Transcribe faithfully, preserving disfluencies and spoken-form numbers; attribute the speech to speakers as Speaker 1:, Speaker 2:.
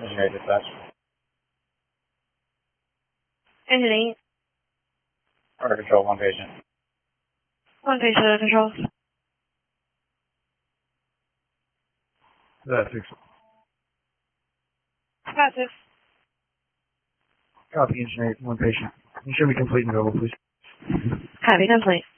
Speaker 1: Engineer dispatch.
Speaker 2: Engine eight.
Speaker 1: Under control, one patient.
Speaker 2: One patient under control.
Speaker 3: That's six.
Speaker 2: Five six.
Speaker 3: Copy, engineer, one patient. You should be complete and available, please.
Speaker 2: Copy, complete.